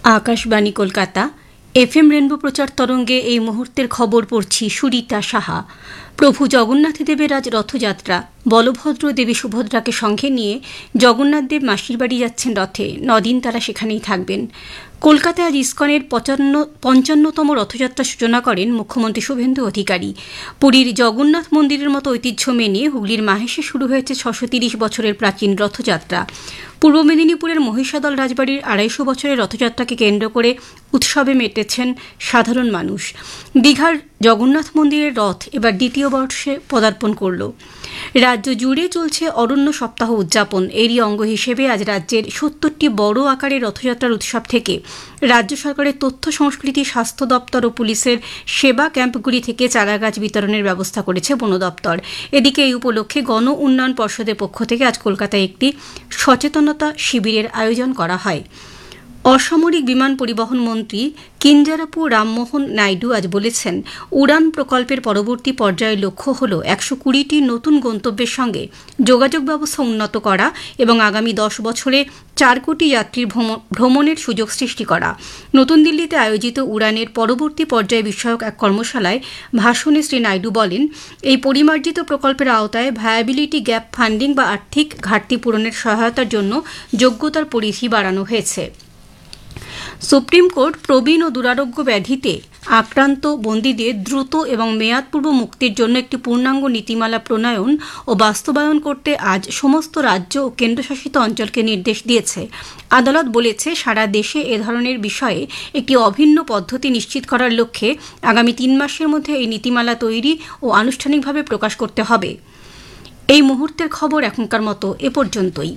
Akashvani Kolkata FM rainbow প্রচার তরঙ্গে এই মুহূর্তের খবর পড়ছি সুরিতা সাহা। প্রভু জগন্নাথ দেবের আজ রথযাত্রা। বলভদ্র দেবী সুভদ্রাকে সঙ্গে নিয়ে জগন্নাথ দেব মাসির বাড়ি যাচ্ছেন রথে। 9 দিন তারা সেখানেই থাকবেন। কলকাতায় আজ ইস্কনের 55তম রথযাত্রা সূচনা করেন মুখ্যমন্ত্রী শুভেন্দু অধিকারী। পুরীর জগন্নাথ মন্দিরের মতো ঐতিহ্য মেনে হুগলির মাহেশে শুরু হয়েছে 630 বছরের প্রাচীন রথযাত্রা। পূর্ব মেদিনীপুরের মহিষাদল রাজবাড়ির 250 বছরের রথযাত্রাকে কেন্দ্র করে উৎসবে মেতেছেন সাধারণ মানুষ। দীঘার জগন্নাথ মন্দিরের রথ এবার দ্বিতীয় বর্ষে পদার্পণ করল। রাজ্য জুড়ে চলছে অরণ্য সপ্তাহ উদযাপন। এরই অঙ্গ হিসেবে আজ রাজ্যের 70টি বড় আকারের রথযাত্রার উৎসব থেকে রাজ্য সরকারের তথ্য সংস্কৃতি, স্বাস্থ্য দপ্তর ও পুলিশের সেবা ক্যাম্পগুলি থেকে চারাগাছ বিতরণের ব্যবস্থা করেছে বন দপ্তর। এদিকে এই উপলক্ষে গণ উন্নয়ন পর্ষদের পক্ষ থেকে আজ কলকাতায় একটি সচেতনতা শিবিরের আয়োজন করা হয়। অসামরিক বিমান পরিবহন মন্ত্রী কিঞ্জারাপু রামমোহন নাইডু আজ বলেছেন, উড়ান প্রকল্পের পরবর্তী পর্যায়ের লক্ষ্য হল 120টি নতুন গন্তব্যের সঙ্গে যোগাযোগ ব্যবস্থা উন্নত করা এবং আগামী 10 বছরে 4 কোটি যাত্রীর ভ্রমণের সুযোগ সৃষ্টি করা। নতুন দিল্লিতে আয়োজিত উড়ানের পরবর্তী পর্যায় বিষয়ক এক কর্মশালায় ভাষণে শ্রী নাইডু বলেন, এই পরিমার্জিত প্রকল্পের আওতায় ভায়াবিলিটি গ্যাপ ফান্ডিং বা আর্থিক ঘাটতি পূরণের সহায়তার জন্য যোগ্যতার পরিধি বাড়ানো হয়েছে। সুপ্রিম কোর্ট প্রবীণ ও দুরারোগ্য ব্যাধিতে আক্রান্ত বন্দীদের দ্রুত এবং মেয়াদপূর্ব মুক্তির জন্য একটি পূর্ণাঙ্গ নীতিমালা প্রণয়ন ও বাস্তবায়ন করতে আজ সমস্ত রাজ্য ও কেন্দ্রশাসিত অঞ্চলকে নির্দেশ দিয়েছে। আদালত বলেছে, সারা দেশে এ ধরনের বিষয়ে একটি অভিন্ন পদ্ধতি নিশ্চিত করার লক্ষ্যে আগামী 3 মাসের মধ্যে এই নীতিমালা তৈরি ও আনুষ্ঠানিকভাবে প্রকাশ করতে হবে। এই মুহূর্তের খবর এখনকার মতো এ পর্যন্তই।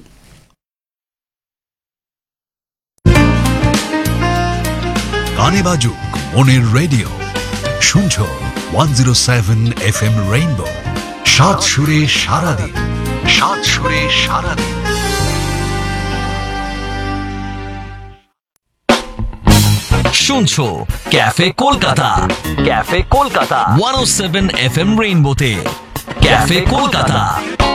গানে বাজুক মনের রেডিও, শুনছো 107 FM রেইনবো। 7 সুরে সারাদিন, 7 সুরে সারাদিন। শুনছো cafe Kolkata, cafe Kolkata 107 FM রেইনবোতে। Cafe Kolkata.